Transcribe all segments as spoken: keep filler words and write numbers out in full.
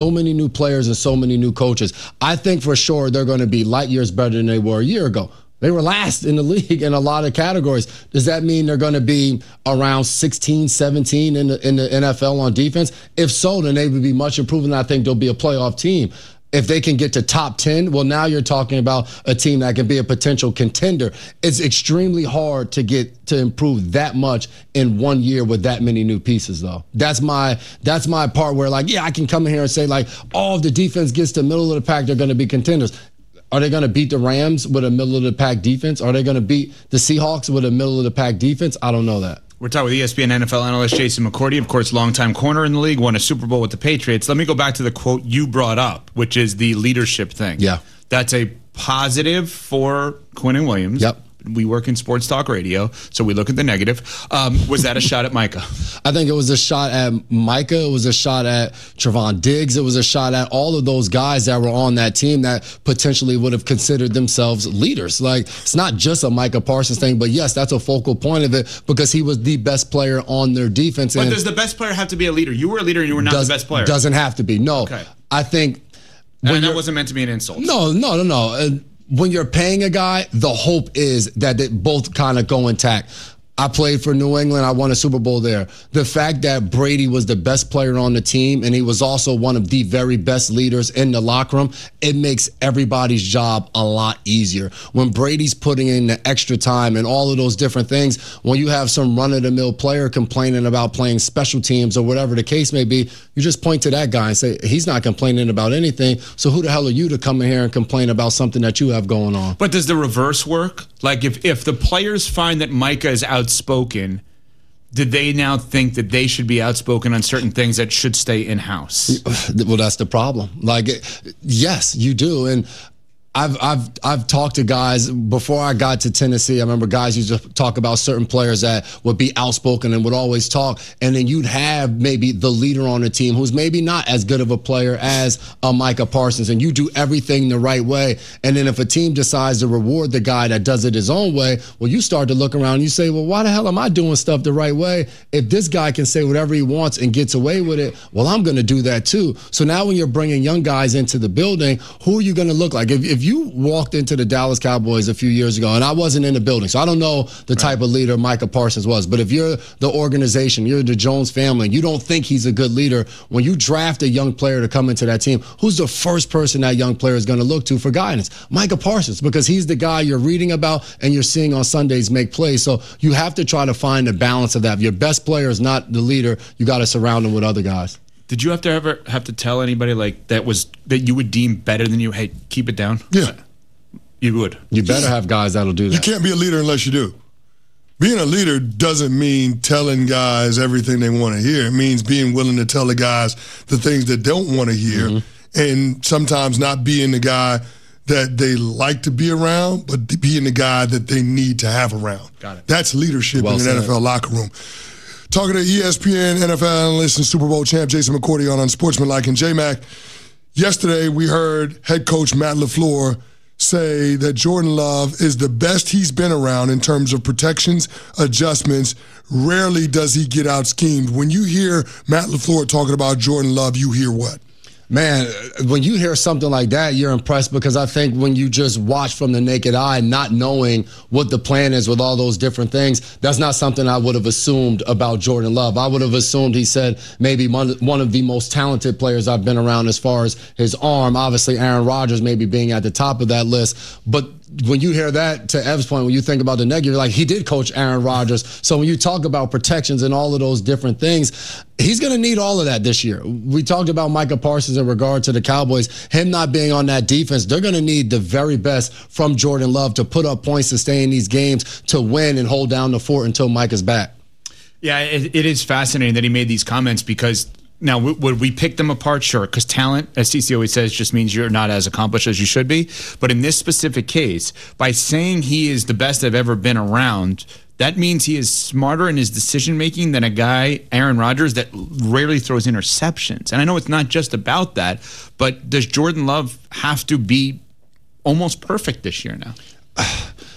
so many new players and so many new coaches. I think for sure they're going to be light years better than they were a year ago. They were last in the league in a lot of categories. Does that mean they're going to be around sixteen, seventeen in the, in the N F L on defense? If so, then they would be much improved, and I think they'll be a playoff team. If they can get to top ten, well, now you're talking about a team that can be a potential contender. It's extremely hard to get to improve that much in one year with that many new pieces, though. That's my that's my part where, like, yeah, I can come in here and say, like, oh, if the defense gets to the middle of the pack, they're going to be contenders. Are they going to beat the Rams with a middle-of-the-pack defense? Are they going to beat the Seahawks with a middle-of-the-pack defense? I don't know that. We're talking with E S P N N F L analyst Jason McCourty, of course, longtime corner in the league, won a Super Bowl with the Patriots. Let me go back to the quote you brought up, which is the leadership thing. Yeah. That's a positive for Quinnen Williams. Yep. We work in sports talk radio, so we look at the negative. Um, was that a shot at Micah? I think it was a shot at Micah. It was a shot at Trevon Diggs. It was a shot at all of those guys that were on that team that potentially would have considered themselves leaders. Like, it's not just a Micah Parsons thing, but yes, that's a focal point of it because he was the best player on their defense. But and does the best player have to be a leader? You were a leader and you were not does, the best player. Doesn't have to be. No. Okay. I think... And that wasn't meant to be an insult. No, no, no, no. Uh, when you're paying a guy, the hope is that they both kind of go intact. I played for New England. I won a Super Bowl there. The fact that Brady was the best player on the team and he was also one of the very best leaders in the locker room, it makes everybody's job a lot easier. When Brady's putting in the extra time and all of those different things, when you have some run-of-the-mill player complaining about playing special teams or whatever the case may be, you just point to that guy and say, he's not complaining about anything, so who the hell are you to come in here and complain about something that you have going on? But does the reverse work? Like, if, if the players find that Micah is outspoken, did they now think that they should be outspoken on certain things that should stay in-house? Well, that's the problem. Like, yes, you do. And I've I've I've talked to guys before I got to Tennessee. I remember guys used to talk about certain players that would be outspoken and would always talk, and then you'd have maybe the leader on the team who's maybe not as good of a player as a Micah Parsons, and you do everything the right way. And then if a team decides to reward the guy that does it his own way, well, you start to look around and you say, well, why the hell am I doing stuff the right way? If this guy can say whatever he wants and gets away with it, well, I'm going to do that too. So now when you're bringing young guys into the building, who are you going to look like? If, if If you walked into the Dallas Cowboys a few years ago, and I wasn't in the building, so I don't know the type of leader Micah Parsons was, but if you're the organization, you're the Jones family, and you don't think he's a good leader, when you draft a young player to come into that team, who's the first person that young player is going to look to for guidance? Micah Parsons, because he's the guy you're reading about and you're seeing on Sundays make plays. So you have to try to find a balance of that. If your best player is not the leader, you got to surround him with other guys. Did you have to ever have to tell anybody like that was that you would deem better than you? Hey, keep it down. Yeah, you would. You better have guys that'll do that. You can't be a leader unless you do. Being a leader doesn't mean telling guys everything they want to hear. It means being willing to tell the guys the things they don't want to hear, mm-hmm. and sometimes not being the guy that they like to be around, but being the guy that they need to have around. Got it. That's leadership well in an said. N F L locker room. Talking to E S P N N F L analyst and Super Bowl champ Jason McCourty on Unsportsmanlike. And J-Mac, yesterday we heard head coach Matt LaFleur say that Jordan Love is the best he's been around in terms of protections, adjustments. Rarely does he get out schemed. When you hear Matt LaFleur talking about Jordan Love, you hear what? Man, when you hear something like that, you're impressed because I think when you just watch from the naked eye, not knowing what the plan is with all those different things, that's not something I would have assumed about Jordan Love. I would have assumed he said maybe one, one of the most talented players I've been around as far as his arm. Obviously, Aaron Rodgers maybe being at the top of that list. But when you hear that, to Ev's point, when you think about the negative, you're like, he did coach Aaron Rodgers. So when you talk about protections and all of those different things, he's going to need all of that this year. We talked about Micah Parsons in regard to the Cowboys. Him not being on that defense, they're going to need the very best from Jordan Love to put up points to stay in these games, to win and hold down the fort until Micah's back. Yeah, it, it is fascinating that he made these comments because now, would we pick them apart? Sure, because talent, as C C always says, just means you're not as accomplished as you should be. But in this specific case, by saying he is the best I've ever been around, that means he is smarter in his decision-making than a guy, Aaron Rodgers, that rarely throws interceptions. And I know it's not just about that, but does Jordan Love have to be almost perfect this year now?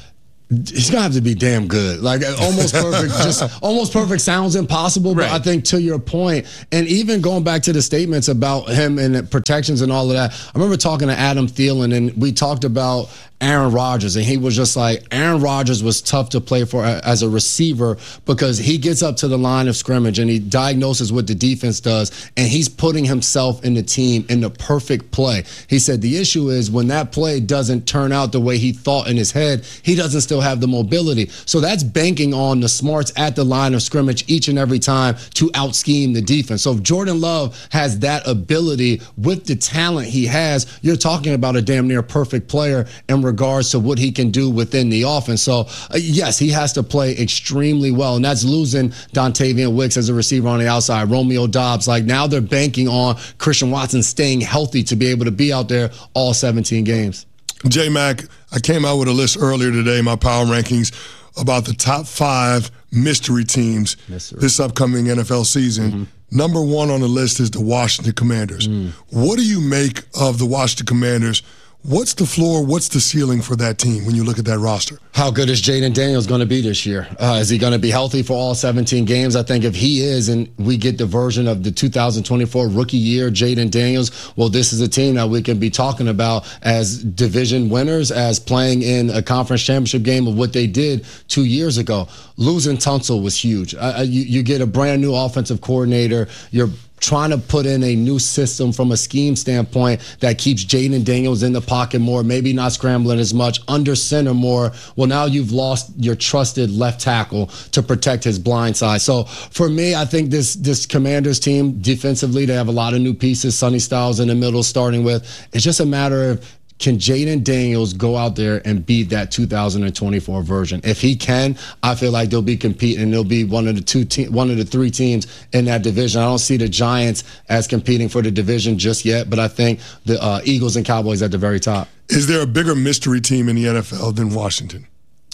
He's gonna have to be damn good. Like almost perfect, just almost perfect sounds impossible. But right. I think to your point, and even going back to the statements about him and protections and all of that, I remember talking to Adam Thielen and we talked about Aaron Rodgers, and he was just like, Aaron Rodgers was tough to play for as a receiver because he gets up to the line of scrimmage and he diagnoses what the defense does, and he's putting himself in the team in the perfect play. He said the issue is when that play doesn't turn out the way he thought in his head, he doesn't still have the mobility. So that's banking on the smarts at the line of scrimmage each and every time to out-scheme the defense. So if Jordan Love has that ability with the talent he has, you're talking about a damn near perfect player in regards to what he can do within the offense. So, uh, yes, he has to play extremely well, and that's losing Dontavian Wicks as a receiver on the outside, Romeo Doubs. Like, now they're banking on Christian Watson staying healthy to be able to be out there all seventeen games. J-Mac, I came out with a list earlier today, my power rankings, about the top five mystery teams mystery. this upcoming N F L season. Mm-hmm. Number one on the list is the Washington Commanders. Mm. What do you make of the Washington Commanders? What's the floor, what's the ceiling for that team when you look at that roster? How good is Jaden Daniels going to be this year? Uh, is he going to be healthy for all seventeen games? I think if he is, and we get the version of the two thousand twenty-four rookie year, Jaden Daniels, well, this is a team that we can be talking about as division winners, as playing in a conference championship game of what they did two years ago. Losing Tunsil was huge. Uh, you, you get a brand new offensive coordinator. You're trying to put in a new system from a scheme standpoint that keeps Jaden Daniels in the pocket more, maybe not scrambling as much, under center more. Well, now you've lost your trusted left tackle to protect his blind side. So for me, I think this this Commanders team, defensively, they have a lot of new pieces. Sonny Styles in the middle starting with. It's just a matter of, can Jaden Daniels go out there and beat that two thousand twenty-four version? If he can, I feel like they'll be competing. They'll be one of the two, te- one of the three teams in that division. I don't see the Giants as competing for the division just yet, but I think the uh, Eagles and Cowboys at the very top. Is there a bigger mystery team in the N F L than Washington?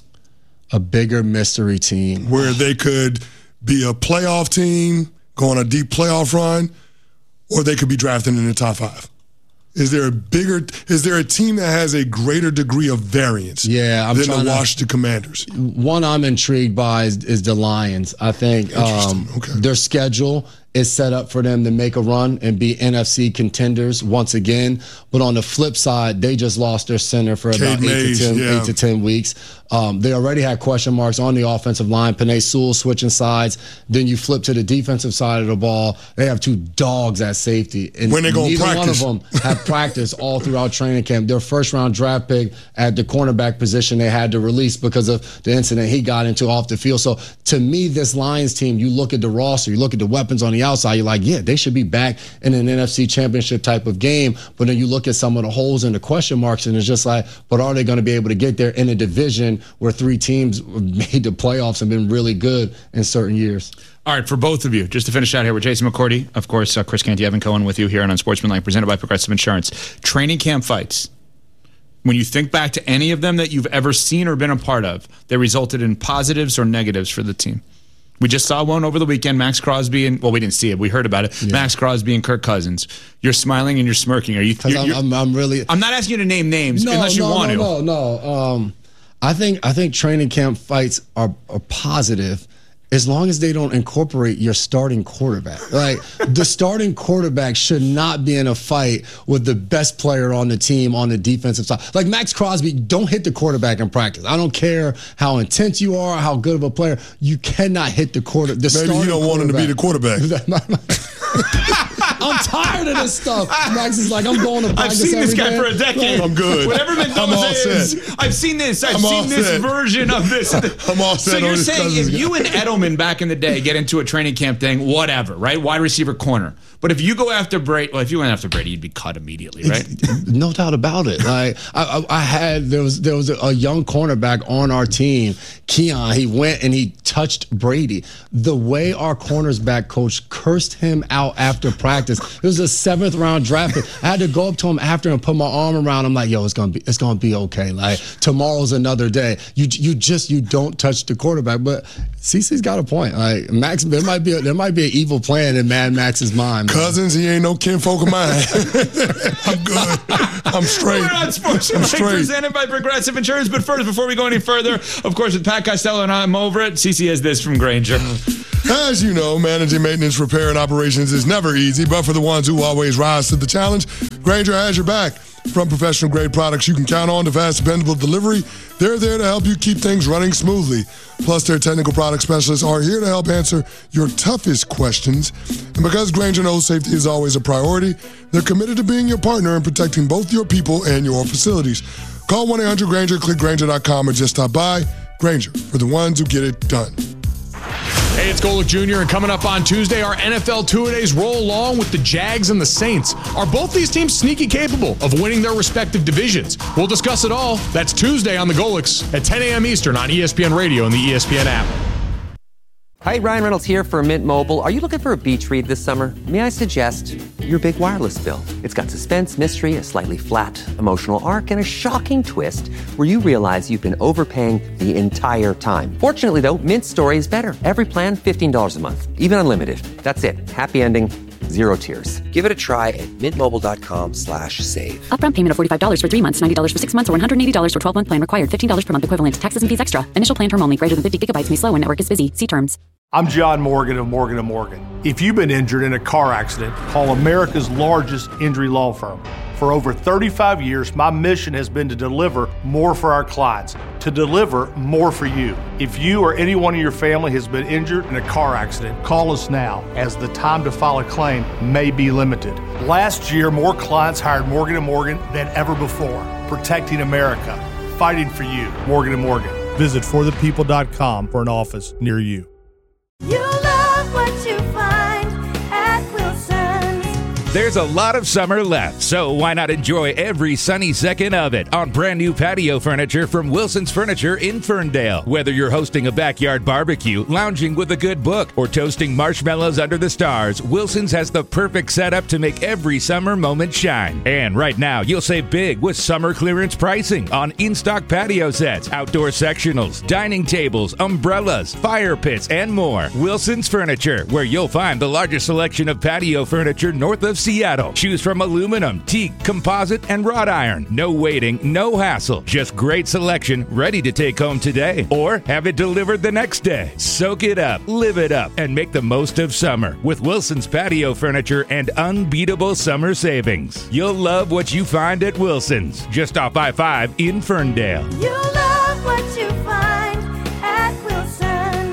A bigger mystery team where they could be a playoff team, go on a deep playoff run, or they could be drafted in the top five? Is there a bigger? Is there a team that has a greater degree of variance yeah, I'm than the to, Washington Commanders? One I'm intrigued by is, is the Lions. I think um, okay. their schedule is set up for them to make a run and be N F C contenders once again. But on the flip side, they just lost their center for Cade about eight, Mays, to ten, yeah. eight to ten weeks. Um, they already had question marks on the offensive line. Penei Sewell switching sides. Then you flip to the defensive side of the ball. They have two dogs at safety. And when they go neither practice. one of them have practiced all throughout training camp. Their first-round draft pick at the cornerback position they had to release because of the incident he got into off the field. So to me, this Lions team, you look at the roster, you look at the weapons on the outside, you're like, yeah, they should be back in an N F C championship type of game. But then you look at some of the holes and the question marks, and it's just like, but are they going to be able to get there in a division where three teams made the playoffs and been really good in certain years? All right, for both of you, just to finish out here with Jason McCourty, of course, uh, Chris Canty, Evan Cohen with you here on Unsportsmanlike, presented by Progressive Insurance. Training camp fights. When you think back to any of them that you've ever seen or been a part of, they resulted in positives or negatives for the team. We just saw one over the weekend, Max Crosby and, well, we didn't see it, we heard about it, yeah. Max Crosby and Kirk Cousins. You're smiling and you're smirking. Are you? You're, I'm, you're, I'm, I'm really. I'm not asking you to name names no, unless you no, want no, to. No, no, no. Um, I think I think training camp fights are, are positive as long as they don't incorporate your starting quarterback. Like, the starting quarterback should not be in a fight with the best player on the team on the defensive side. Like, Max Crosby, don't hit the quarterback in practice. I don't care how intense you are, how good of a player. You cannot hit the quarter. The Maybe you don't want him to be the quarterback. I'm tired of this stuff. Max is like, I'm going to practice. I've seen this guy day. for a decade. I'm good. Whatever Mendoza is, I've seen this. I've I'm seen this set. version of this. I'm all set. So you're on saying if you and Edelman back in the day get into a training camp thing, whatever, right? Wide receiver, corner. But if you go after Brady, well, if you went after Brady, you'd be cut immediately, right? No doubt about it. Like, I, I, I had there was there was a young cornerback on our team, Keon. He went and he touched Brady. The way our cornersback coach cursed him out after practice. It was a seventh round draft pick. I had to go up to him after and put my arm around him, like, yo, it's gonna be it's gonna be okay. Like, tomorrow's another day. You you just you don't touch the quarterback. But CeCe's got a point. Like Max, there might be a, there might be an evil plan in Mad Max's mind. Man. Cousins, he ain't no kinfolk of mine. I'm good. I'm straight. We're on Sports I'm straight. Presented by Progressive Insurance. But first, before we go any further, of course, with Pat Costello and I'm over it, CeCe has this from Grainger. As you know, managing maintenance, repair, and operations is never easy, but for the ones who always rise to the challenge, Grainger has your back. From professional-grade products you can count on to fast, dependable delivery, they're there to help you keep things running smoothly. Plus, their technical product specialists are here to help answer your toughest questions. And because Grainger knows safety is always a priority, they're committed to being your partner in protecting both your people and your facilities. Call one eight hundred Grainger, click Grainger dot com, or just stop by. Grainger, for the ones who get it done. Hey, it's Golick Junior, and coming up on Tuesday, our N F L two-a-days roll along with the Jags and the Saints. Are both these teams sneaky capable of winning their respective divisions? We'll discuss it all. That's Tuesday on the Golicks at ten a.m. Eastern on E S P N Radio and the E S P N app. Hi, Ryan Reynolds here for Mint Mobile. Are you looking for a beach read this summer? May I suggest your big wireless bill? It's got suspense, mystery, a slightly flat, emotional arc, and a shocking twist where you realize you've been overpaying the entire time. Fortunately, though, Mint's story is better. Every plan, fifteen dollars a month, even unlimited. That's it. Happy ending, zero tears. Give it a try at mintmobile.com slash save. Upfront payment of forty-five dollars for three months, ninety dollars for six months, or one hundred eighty dollars for twelve-month plan required. fifteen dollars per month equivalent. Taxes and fees extra. Initial plan term only. Greater than fifty gigabytes may slow when network is busy. See terms. I'm John Morgan of Morgan and Morgan. If you've been injured in a car accident, call America's largest injury law firm. For over thirty-five years, my mission has been to deliver more for our clients, to deliver more for you. If you or anyone in your family has been injured in a car accident, call us now, as the time to file a claim may be limited. Last year, more clients hired Morgan and Morgan than ever before, protecting America, fighting for you. Morgan and Morgan. Visit for the people dot com for an office near you. You love what you find at Wilson's. There's a lot of summer left, so why not enjoy every sunny second of it on brand new patio furniture from Wilson's Furniture in Ferndale. Whether you're hosting a backyard barbecue, lounging with a good book, or toasting marshmallows under the stars, Wilson's has the perfect setup to make every summer moment shine. And right now, you'll save big with summer clearance pricing on in-stock patio sets, outdoor sectionals, dining tables, umbrellas, fire pits, and more. Wilson's Furniture, where you'll find the largest selection of patio furniture north of Seattle. Choose from aluminum, teak, composite, and wrought iron. No waiting, no hassle. Just great selection, ready to take home today or have it delivered the next day. Soak it up, live it up, and make the most of summer with Wilson's Patio Furniture and unbeatable summer savings. You'll love what you find at Wilson's, just off I five in Ferndale. You love what you find at Wilson's.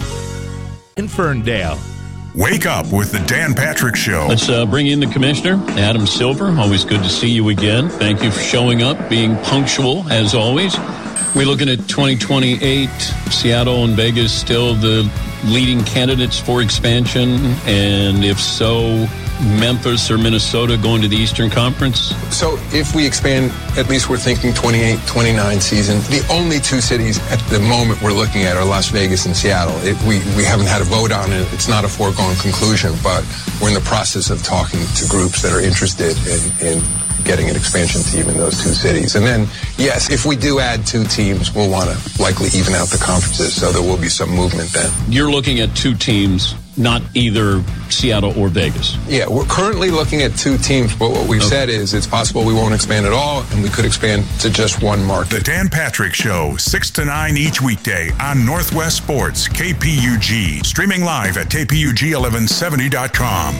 In Ferndale. Wake up with the Dan Patrick Show. Let's uh, bring in the commissioner, Adam Silver. Always good to see you again. Thank you for showing up, being punctual as always. We're looking at twenty twenty-eight. Seattle and Vegas still the leading candidates for expansion, and if so, Memphis or Minnesota going to the Eastern Conference? So if we expand, at least we're thinking twenty-eight, twenty-nine season. The only two cities at the moment we're looking at are Las Vegas and Seattle. It, we, we haven't had a vote on it. It's not a foregone conclusion, but we're in the process of talking to groups that are interested in, in getting an expansion team in those two cities. And then, yes, if we do add two teams, we'll want to likely even out the conferences, so there will be some movement then. You're looking at two teams, not either Seattle or Vegas. Yeah, we're currently looking at two teams, but what we've okay. said is it's possible we won't expand at all, and we could expand to just one market. The Dan Patrick Show, six to nine each weekday on Northwest Sports, K P U G. Streaming live at K P U G eleven seventy dot com.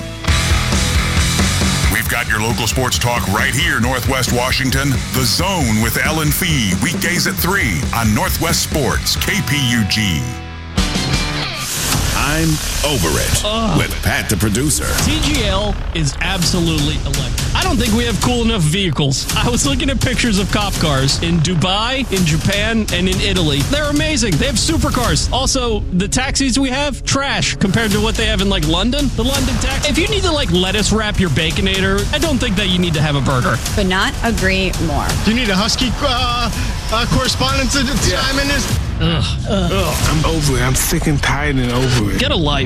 We've got your local sports talk right here, Northwest Washington. The Zone with Ellen Fee, weekdays at three on Northwest Sports, K P U G. I'm over it uh, with Pat, the producer. T G L is absolutely electric. I don't think we have cool enough vehicles. I was looking at pictures of cop cars in Dubai, in Japan, and in Italy. They're amazing. They have supercars. Also, the taxis we have, trash compared to what they have in, like, London. The London taxi. If you need to, like, lettuce wrap your Baconator, I don't think that you need to have a burger. Could not agree more. Do you need a Husky uh, uh, correspondent to yeah. time in this? Ugh. Ugh. I'm over it. I'm sick and tired and over it. Get a life.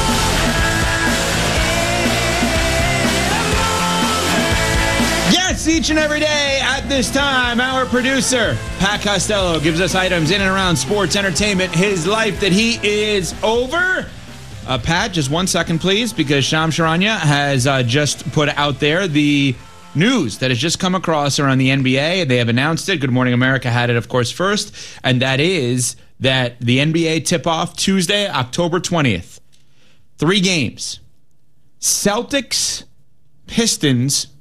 Yes, each and every day at this time, our producer, Pat Costello, gives us items in and around sports, entertainment, his life that he is over. Uh, Pat, just one second, please, because Shams Charania has uh, just put out there the news that has just come across around the N B A. They have announced it. Good Morning America had it, of course, first. And that is that the N B A tip-off Tuesday, October twentieth. Three games. Celtics, Pistons,